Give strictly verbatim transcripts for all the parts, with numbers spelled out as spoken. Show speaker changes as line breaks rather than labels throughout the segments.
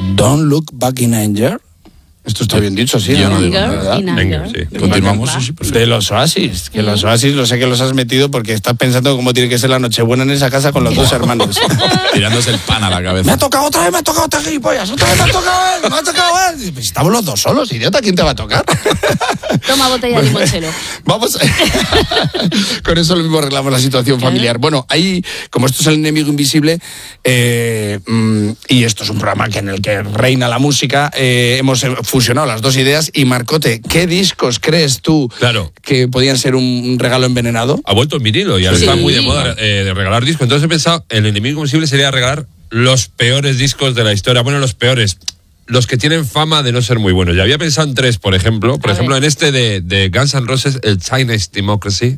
Don't Look Back in Anger. Esto está bien dicho, sí.
Yo
¿no?
no digo nada.
Anger, sí.
Continuamos. Sí, sí,
de los Oasis, que los Oasis lo sé que los has metido porque estás pensando cómo tiene que ser la Nochebuena en esa casa con los dos hermanos.
Tirándose el pan a la cabeza.
Me ha tocado otra vez, me ha tocado otra gilipollas, otra vez me ha tocado él, me ha tocado él. Pues estamos los dos solos, idiota, ¿quién te va a tocar?
Toma botella de limonchelo.
Vamos, con eso lo mismo arreglamos la situación familiar. Bueno, ahí, como esto es el enemigo invisible, eh, mm, y esto es un programa que en el que reina la música, eh, hemos fusionado las dos ideas. Y Marcote, ¿qué discos crees tú
claro.
que podían ser un regalo envenenado?
Ha vuelto el vinilo y ahora
Sí.
está muy de moda eh, de regalar discos. Entonces he pensado, el enemigo invisible sería regalar los peores discos de la historia. Bueno, los peores, los que tienen fama de no ser muy buenos. Ya había pensado en tres, por ejemplo. Por
A
ejemplo,
ver.
en este de, de Guns N' Roses, el Chinese Democracy.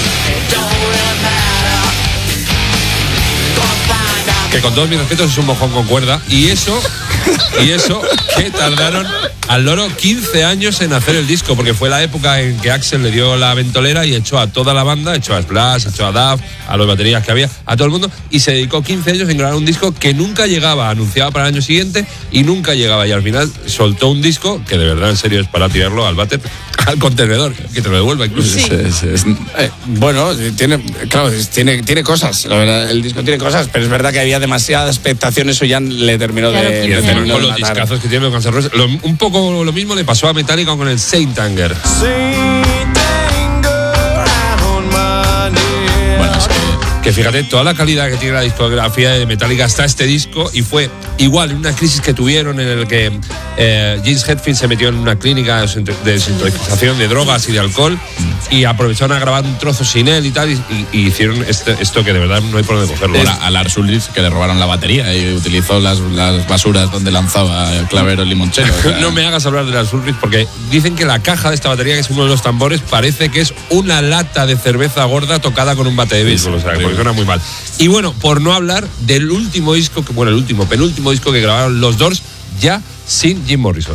Que con todos mis respetos es un mojón con cuerda. Y eso, y eso que tardaron al loro quince años en hacer el disco, porque fue la época en que Axel le dio la ventolera y echó a toda la banda, echó a Slash, echó a Duff, a los baterías que había, a todo el mundo, y se dedicó quince años en grabar un disco que nunca llegaba, anunciaba para el año siguiente y nunca llegaba. Y al final soltó un disco que de verdad en serio es para tirarlo al váter, al contenedor, que te lo devuelva incluso.
Sí.
Es, es, eh, bueno, tiene, claro, es- tiene, tiene cosas, la verdad, el disco tiene cosas, pero es verdad que había demasiada expectación, eso ya le terminó
Claro,
de,
Y
le
encima
terminó
con
de
los
matar.
discazos que tiene Guns N' Roses. Lo- un poco lo mismo le pasó a Metallica con el Saint Anger.
Bueno, es que
Que fíjate, toda la calidad que tiene la discografía de Metallica hasta este disco, y fue igual en una crisis que tuvieron en el que eh, James Hetfield se metió en una clínica de desintoxicación de drogas y de alcohol y aprovecharon a grabar un trozo sin él y tal, y, y- y hicieron este, esto que de verdad no hay por dónde cogerlo.
Ahora, a Lars Ulrich que le robaron la batería y utilizó las, las basuras donde lanzaba el clavero el limonchelo. O sea,
No me hagas hablar de las Ulrich porque dicen que la caja de esta batería, que es uno de los tambores, parece que es una lata de cerveza gorda tocada con un bate de béisbol, o sea, porque suena muy mal. Y bueno, por no hablar del último disco, que bueno, el último, penúltimo disco que grabaron los Doors ya sin Jim Morrison.